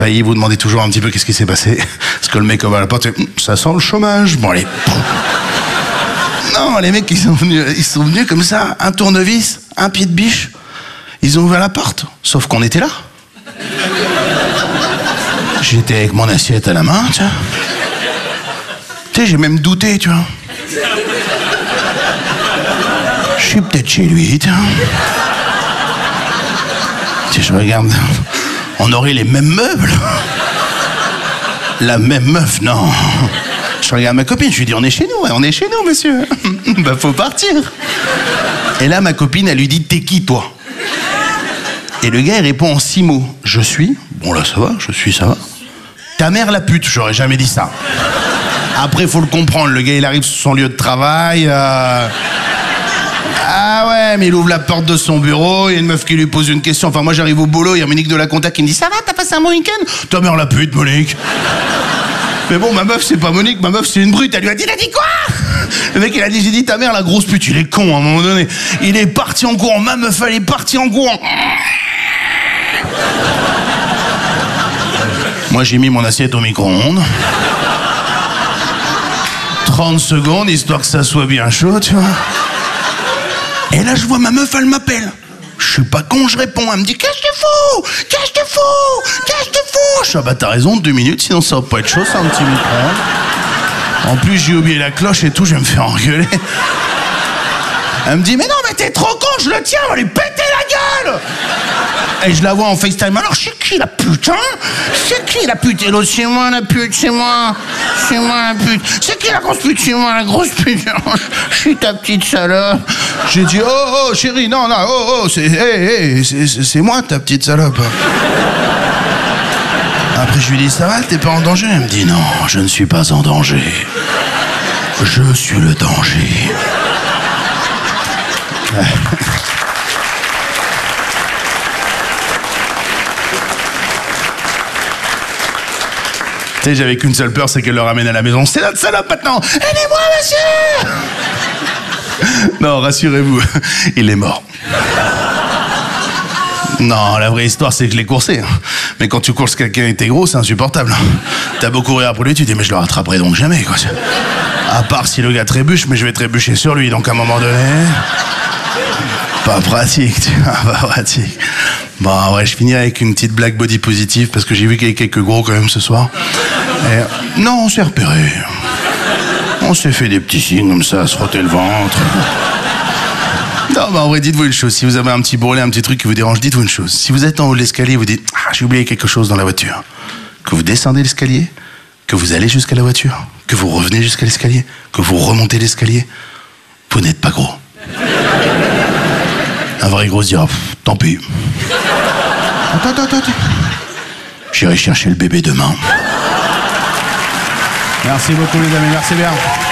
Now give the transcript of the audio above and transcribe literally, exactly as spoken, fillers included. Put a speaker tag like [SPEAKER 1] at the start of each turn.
[SPEAKER 1] Bah, ils vous demandaient toujours un petit peu qu'est-ce qui s'est passé. Parce que le mec à la porte, hm, ça sent le chômage. Bon, allez. Non, les mecs, ils sont venus, ils sont venus comme ça, un tournevis, un pied de biche. Ils ont ouvert la porte. Sauf qu'on était là. J'étais avec mon assiette à la main, tu vois. Tu sais, j'ai même douté, tu vois. Je suis peut-être chez lui, tu vois. Tu sais, je regarde. On aurait les mêmes meubles. La même meuf, non. Je regarde ma copine, je lui dis, on est chez nous, on est chez nous, monsieur. Bah, faut partir. Et là, ma copine, elle lui dit, t'es qui, toi? Et le gars, il répond en six mots. Je suis. Bon, là, ça va, je suis, ça va. Ta mère, la pute, j'aurais jamais dit ça. Après, faut le comprendre, le gars, il arrive sur son lieu de travail. Euh... Ah ouais, mais il ouvre la porte de son bureau, il y a une meuf qui lui pose une question. Enfin, moi, j'arrive au boulot, il y a Monique de la Conta qui me dit, ça va, t'as passé un bon week-end? Ta mère, la pute, Monique. Mais bon, ma meuf, c'est pas Monique, ma meuf, c'est une brute. Elle lui a dit, il a dit quoi? Le mec, il a dit, j'ai dit ta mère, la grosse pute. Il est con, à un moment donné. Il est parti en courant. Ma meuf, elle est partie en courant. Moi, j'ai mis mon assiette au micro-ondes. trente secondes, histoire que ça soit bien chaud, tu vois. Et là, je vois ma meuf, elle m'appelle. Je suis pas con, je réponds. Elle me dit, qu'est-ce que tu fous? Qu'est-ce que tu fous? Qu'est-ce que tu fous? Je suis, ah bah, t'as raison, deux minutes, sinon ça va pas être chaud, c'est un petit micro-ondes. En plus, j'ai oublié la cloche et tout, je vais me faire engueuler. Elle me dit, mais non, mais t'es trop con, je le tiens, on va lui péter la gueule! Et je la vois en FaceTime. Alors, c'est qui la pute, hein? C'est qui la pute? Et l'autre, c'est moi la pute, c'est moi. C'est moi la pute. C'est qui la grosse pute? C'est moi la grosse pute. Je suis ta petite salope. J'ai dit, oh, oh, chérie, non, non, oh, oh, c'est, hey, hey, c'est, c'est moi ta petite salope. Après, je lui dis, ça va, t'es pas en danger? Elle me dit, non, je ne suis pas en danger. Je suis le danger. Tu sais, j'avais qu'une seule peur, c'est qu'elle le ramène à la maison. C'est notre salope maintenant. Aidez-moi, monsieur. Non, rassurez-vous, il est mort. Non, la vraie histoire, c'est que je l'ai coursé. Mais quand tu courses quelqu'un et t'es gros, c'est insupportable. T'as beau courir après lui, tu dis, mais je le rattraperai donc jamais, quoi. À part si le gars trébuche, mais je vais trébucher sur lui, donc à un moment donné... Pas pratique, tu vois, pas pratique. Bon, ouais, je finirai avec une petite blague body positive, parce que j'ai vu qu'il y avait quelques gros quand même ce soir. Et... Non, on s'est repéré. On s'est fait des petits signes comme ça, à se frotter le ventre. Non, bah en vrai, dites-vous une chose. Si vous avez un petit bourrelet, un petit truc qui vous dérange, dites-vous une chose. Si vous êtes en haut de l'escalier, vous dites « Ah, j'ai oublié quelque chose dans la voiture ». Que vous descendez l'escalier, que vous allez jusqu'à la voiture, que vous revenez jusqu'à l'escalier, que vous remontez l'escalier, vous n'êtes pas gros. Un vrai gros se dira, tant pis. Attends, attends, attends. J'irai chercher le bébé demain. Merci beaucoup les amis, merci bien.